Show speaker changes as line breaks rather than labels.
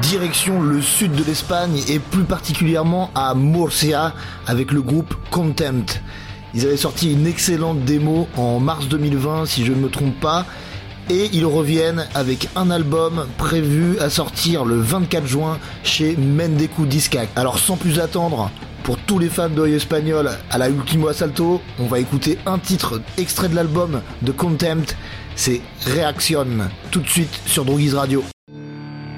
direction le sud de l'Espagne et plus particulièrement à Murcia avec le groupe Contempt. Ils avaient sorti une excellente démo en mars 2020 si je ne me trompe pas, et ils reviennent avec un album prévu à sortir le 24 juin chez Mendeku Discac. Alors sans plus attendre, pour tous les fans de rock espagnol à la Ultimo Assalto, on va écouter un titre extrait de l'album de Contempt, c'est Reaction, tout de suite sur Droguise Radio.